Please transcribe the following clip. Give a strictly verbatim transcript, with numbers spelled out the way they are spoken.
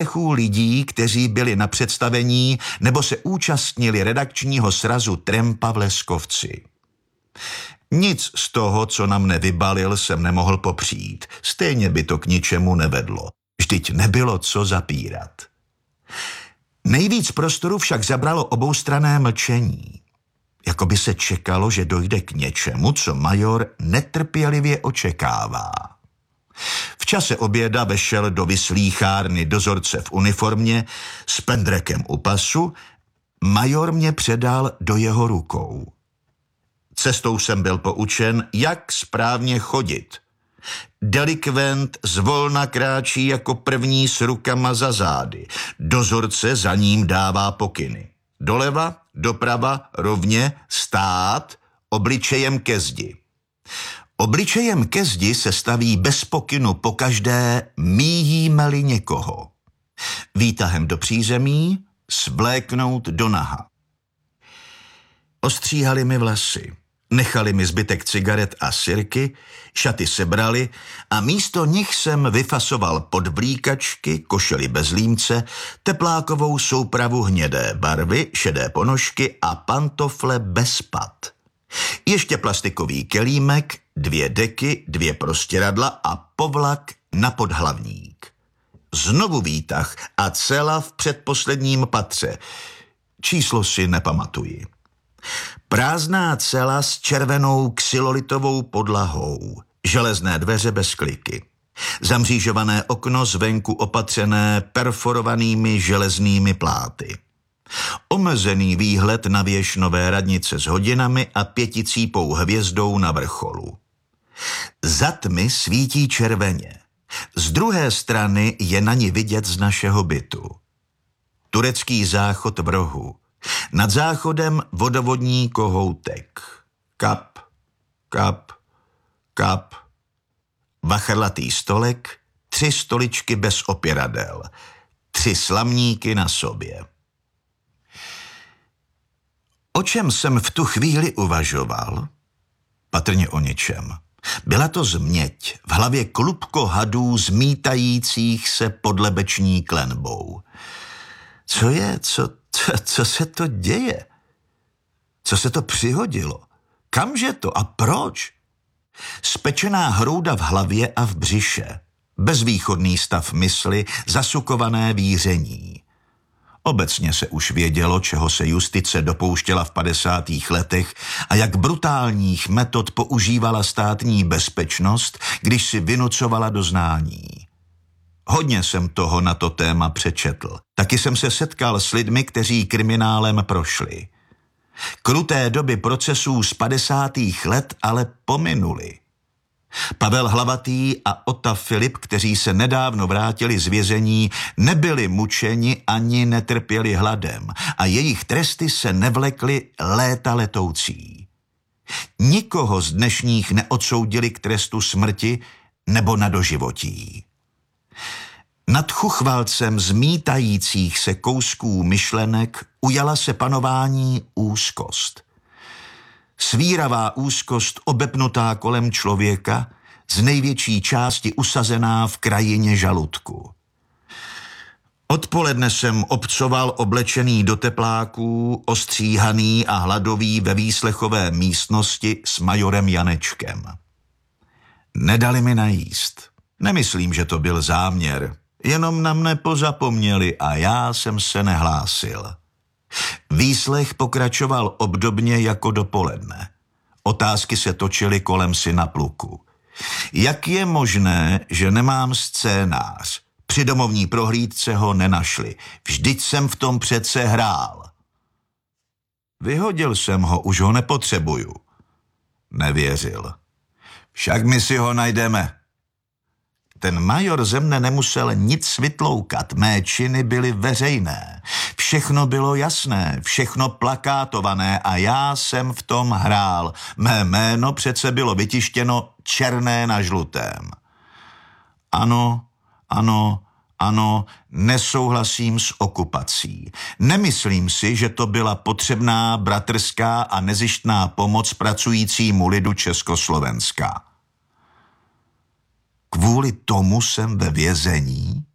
výslechů lidí, kteří byli na představení nebo se účastnili redakčního srazu Trempa v Leskovci. Nic z toho, co na mne vybalil, jsem nemohl popřít. Stejně by to k ničemu nevedlo. Vždyť nebylo co zapírat. Nejvíc prostoru však zabralo oboustranné mlčení. Jakoby se čekalo, že dojde k něčemu, co major netrpělivě očekává. V čase oběda vešel do vyslýchárny dozorce v uniformě s pendrekem u pasu. Major mě předal do jeho rukou. Cestou jsem byl poučen, jak správně chodit. Delikvent zvolna kráčí jako první s rukama za zády. Dozorce za ním dává pokyny. Doleva, doprava, rovně, stát, obličejem ke zdi. Obličejem ke zdi se staví bez pokynu pokaždé, míjíme-li někoho. Výtahem do přízemí, svléknout do naha. Ostříhali mi vlasy. Nechali mi zbytek cigaret a sirky, šaty sebrali a místo nich jsem vyfasoval podvlíkačky, košely bez límce, teplákovou soupravu hnědé barvy, šedé ponožky a pantofle bez pat. Ještě plastikový kelímek, dvě deky, dvě prostěradla a povlak na podhlavník. Znovu výtah a cela v předposledním patře. Číslo si nepamatuji. Prázdná cela s červenou xylolitovou podlahou, železné dveře bez kliky, zamřížované okno zvenku opatřené perforovanými železnými pláty. Omezený výhled na věž nové radnice s hodinami a pěticípou hvězdou na vrcholu. Za tmy svítí červeně. Z druhé strany je na ní vidět z našeho bytu. Turecký záchod v rohu. Nad záchodem vodovodní kohoutek. Kap, kap, kap. Vachrlatý stolek, tři stoličky bez opěradel, tři slamníky na sobě. O čem jsem v tu chvíli uvažoval? Patrně o ničem. Byla to změť, v hlavě klubko hadů zmítajících se pod lebeční klenbou. Co je, co, co, co se to děje? Co se to přihodilo? Kamže to a proč? Spečená hrouda v hlavě a v břiše. Bezvýchodný stav mysli, zasukované víření. Obecně se už vědělo, čeho se justice dopouštěla v padesátých letech a jak brutálních metod používala státní bezpečnost, když si vynucovala doznání. Hodně jsem toho na to téma přečetl. Taky jsem se setkal s lidmi, kteří kriminálem prošli. Kruté doby procesů z padesátých let ale pominuly. Pavel Hlavatý a Ota Filip, kteří se nedávno vrátili z vězení, nebyli mučeni ani netrpěli hladem a jejich tresty se nevlekly léta letoucí. Nikoho z dnešních neodsoudili k trestu smrti nebo na doživotí. Nad chuchvalcem zmítajících se kousků myšlenek ujala se panování úzkost. Svíravá úzkost obepnutá kolem člověka, z největší části usazená v krajině žaludku. Odpoledne jsem obcoval oblečený do tepláků, ostříhaný a hladový ve výslechové místnosti s majorem Janečkem. Nedali mi najíst. Nemyslím, že to byl záměr. Jenom na mne pozapomněli a já jsem se nehlásil. Výslech pokračoval obdobně jako dopoledne. Otázky se točily kolem syna pluku. Jak je možné, že nemám scénář? Při domovní prohlídce ho nenašli. Vždyť jsem v tom přece hrál. Vyhodil jsem ho, už ho nepotřebuju. Nevěřil. Však my si ho najdeme. Ten major ze mne nemusel nic vytloukat, mé činy byly veřejné. Všechno bylo jasné, všechno plakátované a já jsem v tom hrál. Mé jméno přece bylo vytištěno černé na žlutém. Ano, ano, ano, nesouhlasím s okupací. Nemyslím si, že to byla potřebná bratrská a nezištná pomoc pracujícímu lidu Československa. Kvůli tomu jsem ve vězení?